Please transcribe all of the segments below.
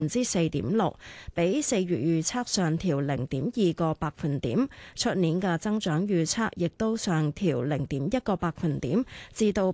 4.6%，比4月預測上調0.2個百分點。出年嘅增長預測亦都上調0.1個百分點，至到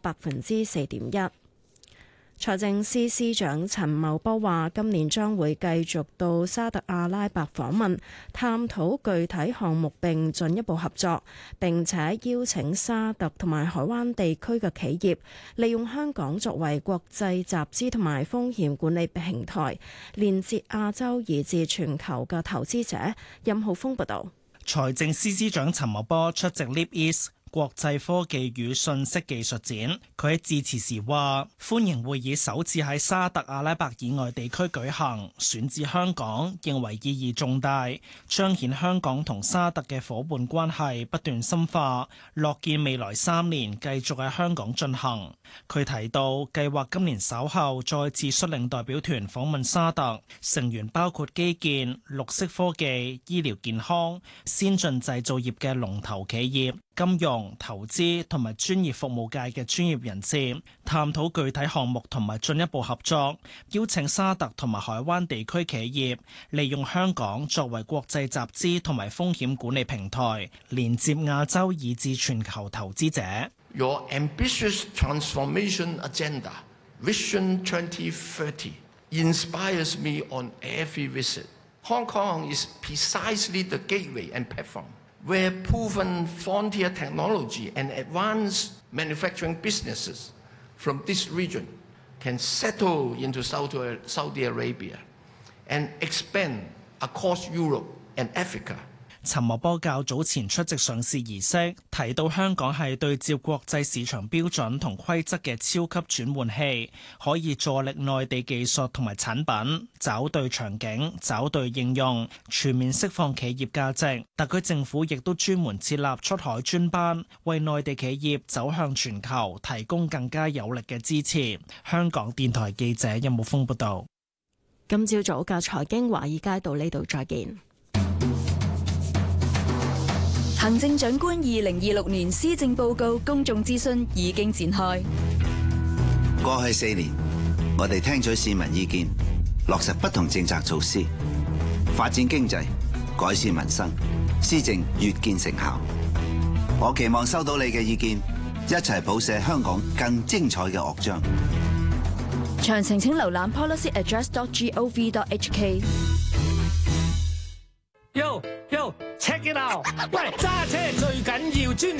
4.1%。財政司司長陳茂波話：今年將會繼續到沙特阿拉伯訪問，探討具體項目並進一步合作。並且邀請沙特同埋海灣地區嘅企業，利用香港作為國際集資同埋風險管理平台，連接亞洲以至全球嘅投資者。任浩峰報導。 財政司司長陳茂波出席 Leap East國際科技與信息技術展，佢喺致辭時話：歡迎會議首次喺沙特阿拉伯以外地區舉行，選址香港，認為意義重大，彰顯香港同沙特嘅伙伴關係不斷深化，樂見未來3年繼續喺香港進行。佢提到，計劃今年稍後再次率領代表團訪問沙特，成員包括基建、綠色科技、醫療健康、先進製造業嘅龍頭企業、金融、投資同埋專業服務界嘅專業人士，探討具體項目同埋進一步合作，邀請沙特同埋海灣地區企業利用香港作為國際集資同埋風險管理平台，連接亞洲以至全球投資者。 Your ambitious transformation agenda, Vision 2030, inspires me on every visit. Hong Kong is precisely the gateway and platform where proven frontier technology and advanced manufacturing businesses from this region can settle into Saudi Arabia and expand across Europe and Africa. 陳茂波較早前出席上市儀式，提到香港係對照國際市場標準同規則嘅超級轉換器，可以助力內地技術同埋產品找對場景、找對應用，全面釋放企業價值。特區政府亦都專門設立出海專班，為內地企業走向全球提供更加有力嘅支持。香港電台記者任武峰報道。 今朝早嘅財經華爾街到呢度再見。 行政長官2026年施政報告公眾諮詢已經展開。 過去4年，我哋聽取市民意見，落實不同政策措施，發展經濟，改善民生，施政越見成效。我期望收到你嘅意見，一齊譜寫香港更精彩嘅樂章。 詳情請瀏覽 policyaddress.gov.hk。 Yo，check it out！ 喂，揸車最緊要專